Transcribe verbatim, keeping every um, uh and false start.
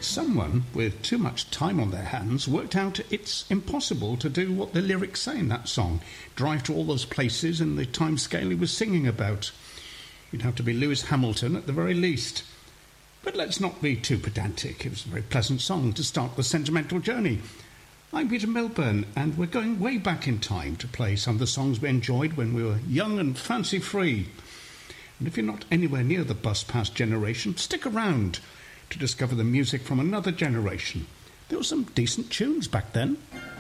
Someone with too much time on their hands worked out it's impossible to do what the lyrics say in that song, drive to all those places in the time scale he was singing about. You'd have to be Lewis Hamilton at the very least. But let's not be too pedantic. It was a very pleasant song to start the sentimental journey. I'm Peter Milburn, and we're going way back in time to play some of the songs we enjoyed when we were young and fancy-free. And if you're not anywhere near the bus-pass generation, stick around to discover the music from another generation. There were some decent tunes back then.